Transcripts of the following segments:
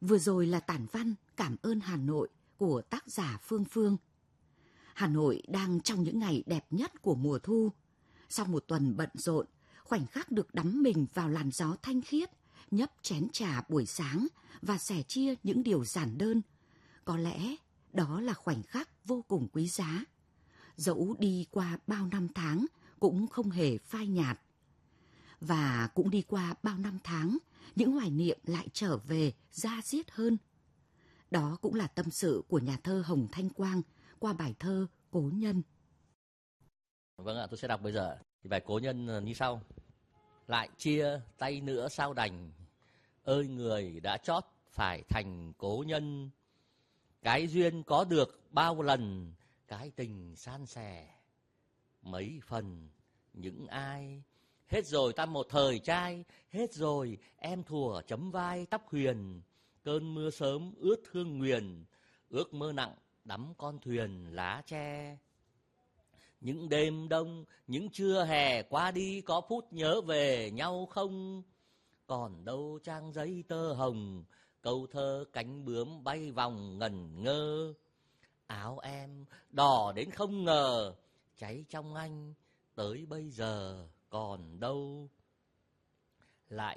Vừa rồi là tản văn Cảm ơn Hà Nội của tác giả Phương Phương. Hà Nội đang trong những ngày đẹp nhất của mùa thu. Sau một tuần bận rộn, khoảnh khắc được đắm mình vào làn gió thanh khiết, nhấp chén trà buổi sáng và sẻ chia những điều giản đơn. Có lẽ đó là khoảnh khắc vô cùng quý giá. Dẫu đi qua bao năm tháng cũng không hề phai nhạt. Và cũng đi qua bao năm tháng, những hoài niệm lại trở về da diết hơn. Đó cũng là tâm sự của nhà thơ Hồng Thanh Quang qua bài thơ Cố Nhân. Vâng ạ, tôi sẽ đọc bây giờ. Thì bài Cố Nhân như sau. Lại chia tay nữa sao đành, ơi người đã chót phải thành cố nhân. Cái duyên có được bao lần, cái tình san sẻ mấy phần. Những ai hết rồi ta một thời trai, hết rồi em thùa chấm vai tóc huyền. Cơn mưa sớm ướt hương nguyền, ước mơ nặng đắm con thuyền lá tre. Những đêm đông, những trưa hè qua đi, có phút nhớ về nhau không? Còn đâu trang giấy tơ hồng, câu thơ cánh bướm bay vòng ngẩn ngơ. Áo em đỏ đến không ngờ, cháy trong anh tới bây giờ còn đâu. Lại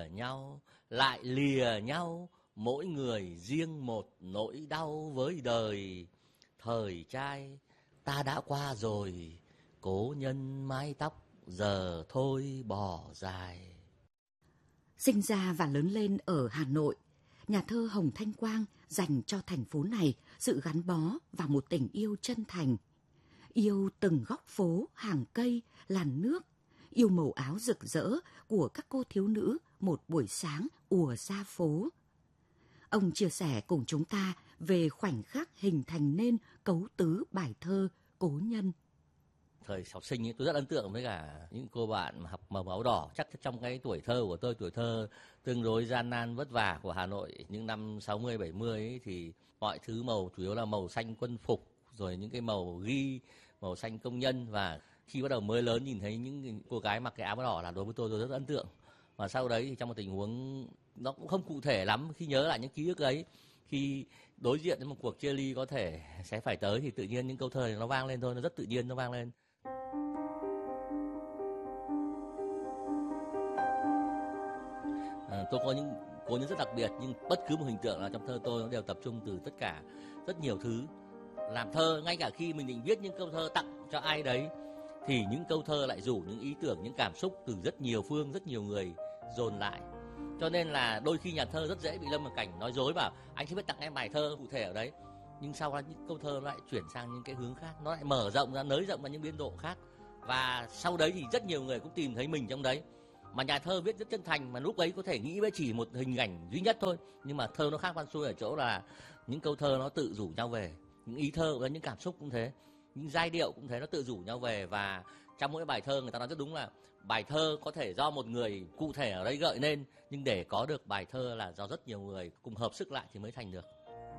lìa nhau, mỗi người riêng một nỗi đau với đời. Thời trai ta đã qua rồi, cố nhân mái tóc giờ thôi bỏ dài. Sinh ra và lớn lên ở Hà Nội, nhà thơ Hồng Thanh Quang dành cho thành phố này sự gắn bó và một tình yêu chân thành. Yêu từng góc phố, hàng cây, làn nước, yêu màu áo rực rỡ của các cô thiếu nữ một buổi sáng ùa ra phố. Ông chia sẻ cùng chúng ta về khoảnh khắc hình thành nên cấu tứ bài thơ Cố Nhân. Thời học sinh ấy, tôi rất ấn tượng với cả những cô bạn mà học màu áo đỏ. Chắc trong cái tuổi thơ của tôi, tuổi thơ tương đối gian nan vất vả của Hà Nội những năm 60, 70 ấy, thì mọi thứ màu chủ yếu là màu xanh quân phục, rồi những cái màu ghi, màu xanh công nhân. Và khi bắt đầu mới lớn nhìn thấy những cô gái mặc cái áo đỏ là đối với tôi rất ấn tượng. Và sau đấy thì trong một tình huống nó cũng không cụ thể lắm, khi nhớ lại những ký ức ấy, khi đối diện với một cuộc chia ly có thể sẽ phải tới, thì tự nhiên những câu thơ nó vang lên thôi, nó rất tự nhiên nó vang lên. Tôi có những cố nhân rất đặc biệt, nhưng bất cứ một hình tượng nào trong thơ tôi nó đều tập trung từ tất cả rất nhiều thứ. Làm thơ, ngay cả khi mình định viết những câu thơ tặng cho ai đấy, thì những câu thơ lại rủ những ý tưởng, những cảm xúc từ rất nhiều phương, rất nhiều người dồn lại. Cho nên là đôi khi nhà thơ rất dễ bị lâm vào cảnh nói dối, bảo anh sẽ biết tặng em bài thơ cụ thể ở đấy, nhưng sau đó những câu thơ nó lại chuyển sang những cái hướng khác, nó lại mở rộng ra, nới rộng ra những biên độ khác. Và sau đấy thì rất nhiều người cũng tìm thấy mình trong đấy. Mà nhà thơ viết rất chân thành, mà lúc ấy có thể nghĩ với chỉ một hình ảnh duy nhất thôi, nhưng mà thơ nó khác văn xuôi ở chỗ là những câu thơ nó tự rủ nhau về, những ý thơ và những cảm xúc cũng thế, những giai điệu cũng thế, nó tự rủ nhau về. Và trong mỗi bài thơ người ta nói rất đúng là bài thơ có thể do một người cụ thể ở đây gợi nên, nhưng để có được bài thơ là do rất nhiều người cùng hợp sức lại thì mới thành được.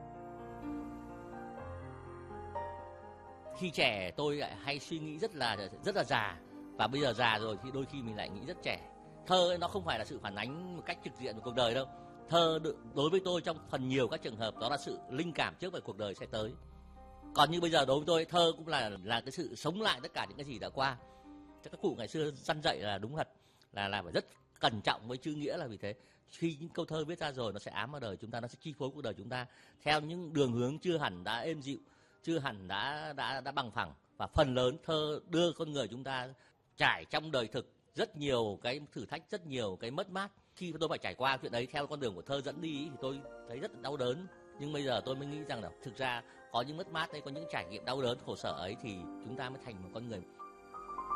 Khi trẻ tôi lại hay suy nghĩ rất là già, và bây giờ già rồi thì đôi khi mình lại nghĩ rất trẻ. Thơ ấy, nó không phải là sự phản ánh một cách trực diện của cuộc đời đâu. Thơ đối với tôi trong phần nhiều các trường hợp đó là sự linh cảm trước về cuộc đời sẽ tới. Còn như bây giờ đối với tôi, thơ cũng là cái sự sống lại tất cả những cái gì đã qua. Các cụ ngày xưa răn dạy là đúng thật, là phải rất cẩn trọng với chữ nghĩa, là vì thế khi những câu thơ viết ra rồi nó sẽ ám vào đời chúng ta, nó sẽ chi phối cuộc đời chúng ta theo những đường hướng chưa hẳn đã êm dịu, chưa hẳn đã bằng phẳng. Và phần lớn thơ đưa con người chúng ta trải trong đời thực rất nhiều cái thử thách, rất nhiều cái mất mát. Khi tôi phải trải qua chuyện đấy theo con đường của thơ dẫn đi thì tôi thấy rất là đau đớn. Nhưng bây giờ tôi mới nghĩ rằng là thực ra có những mất mát đấy, có những trải nghiệm đau đớn khổ sở ấy thì chúng ta mới thành một con người